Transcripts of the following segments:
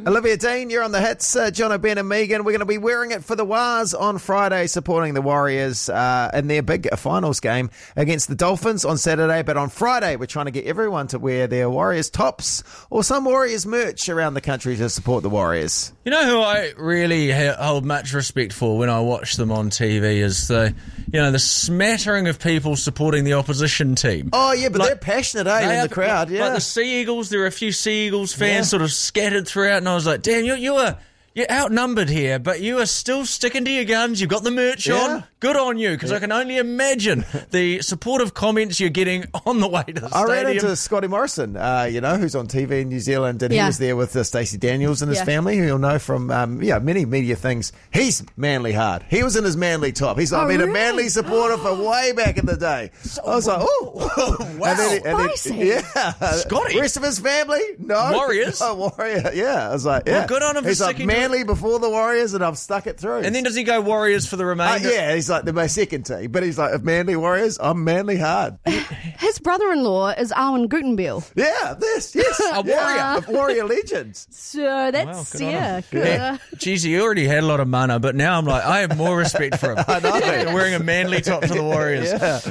Olivia Dean, you're on the hits. John O'Ben and Megan. We're going to be wearing it for the Wars on Friday, supporting the Warriors in their big finals game against the Dolphins on Saturday. But on Friday, we're trying to get everyone to wear their Warriors tops or some Warriors merch around the country to support the Warriors. You know who I really hold much respect for when I watch them on TV is the smattering of people supporting the opposition team. Oh, yeah, but they're passionate, in the crowd, yeah. Like the Sea Eagles, there are a few Sea Eagles fans sort of scattered throughout, and I was like, damn, you're outnumbered here, but you are still sticking to your guns. You've got the merch on. Good on you, because I can only imagine the supportive comments you're getting on the way to the stadium. I ran into Scotty Morrison, who's on TV in New Zealand, and he was there with Stacey Daniels and his family, who you'll know from many media things. He's manly hard. He was in his manly top. He's like, a manly supporter for way back in the day. I was like, oh, wow. Spicy. Scotty. Rest of his family? No. Warriors? Oh, Warrior. Yeah. I was like, yeah. Well, good on him He's for like, manly before the Warriors, and I've stuck it through. And then does he go Warriors for the remainder? Yeah, he's like my second team. But he's like, if manly Warriors, I'm manly hard. His brother-in-law is Arwen Gutenbiel. Yeah, yes. A warrior. Warrior legends. So that's, good. Geez, he already had a lot of mana, but now I'm like, I have more respect for him. I know. Wearing a manly top for the Warriors.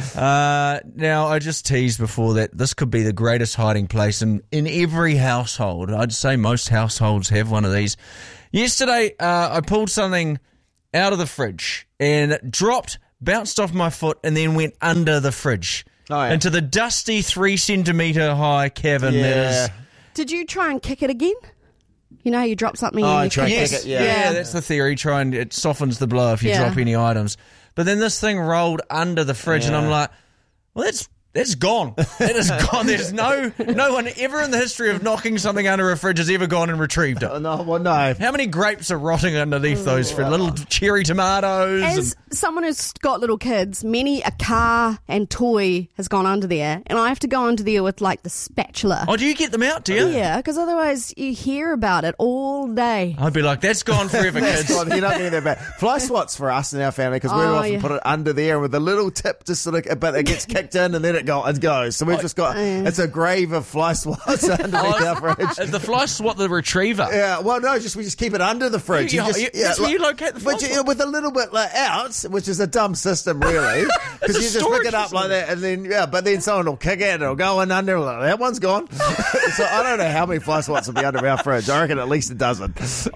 Now, I just teased before that this could be the greatest hiding place in every household. I'd say most households have one of these. Yesterday, I pulled something out of the fridge and bounced off my foot and then went under the fridge into the dusty 3 centimetre high cavern that is. Did you try and kick it again? You know how you drop something and you try and kick it? Yeah, that's the theory. It softens the blow if you drop any items. But then this thing rolled under the fridge and I'm like, well, that's gone. That is gone. There's no one ever in the history of knocking something under a fridge has ever gone and retrieved it. No. How many grapes are rotting underneath those little cherry tomatoes? As someone who's got little kids, many a car and toy has gone under there, and I have to go under there with like the spatula. Oh, do you get them out, do you? Yeah, because otherwise you hear about it all day. I'd be like, that's gone forever, kids. You're not getting that back. Fly swats for us in our family because we often put it under there with a little tip just sort of, but it gets kicked in and then it goes. So we've just got, it's a grave of fly swats underneath our fridge. Is the fly swat the retriever? Yeah, well, no, we just keep it under the fridge. That's where you locate the fly swat. With a little bit out, which is a dumb system, really. Because you just pick it up like that and then, but then someone will kick it and it'll go in under, like, that one's gone. So I don't know how many fly swats will be under our fridge. I reckon at least a dozen.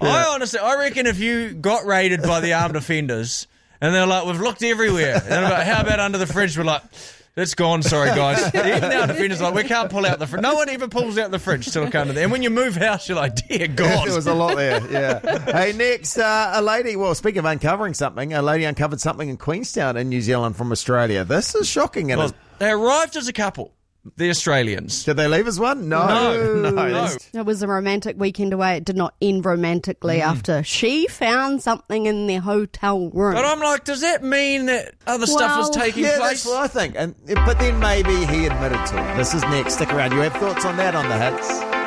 I reckon if you got raided by the armed offenders and they're like, we've looked everywhere. And they're like, how about under the fridge? We're like, it's gone, sorry guys. Even the defenders are like, we can't pull out the fridge. No one ever pulls out the fridge till it comes to there. And when you move house, you're like, dear God. There was a lot there, yeah. Hey, next, a lady, well, speaking of uncovering something, a lady uncovered something in Queenstown in New Zealand from Australia. This is shocking. They arrived as a couple. The Australians. Did they leave as one? No. It was a romantic weekend away. It did not end romantically after she found something in their hotel room. But I'm like, does that mean that other stuff was taking place? That's what I think. But then maybe he admitted to it. This is next. Stick around. You have thoughts on that on the hits?